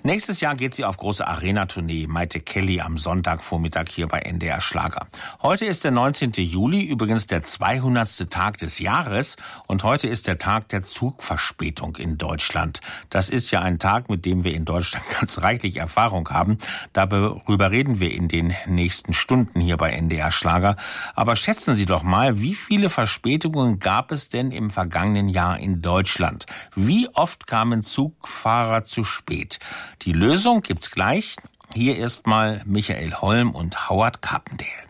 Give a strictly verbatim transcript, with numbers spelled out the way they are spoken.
Nächstes Jahr geht sie auf große Arena-Tournee. Maite Kelly am Sonntagvormittag hier bei N D R Schlager. Heute ist der neunzehnte Juli, übrigens der zweihundertste Tag des Jahres. Und heute ist der Tag der Zugverspätung in Deutschland. Das ist ja ein Tag, mit dem wir in Deutschland ganz reichlich Erfahrung haben. Darüber reden wir in den nächsten Stunden hier bei N D R Schlager. Aber schätzen Sie doch mal, wie viele Verspätungen gab es denn im vergangenen Jahr in Deutschland? Wie oft kamen Zugfahrer zu spät? Die Lösung gibt's gleich. Hier erstmal Michael Holm und Howard Carpendale.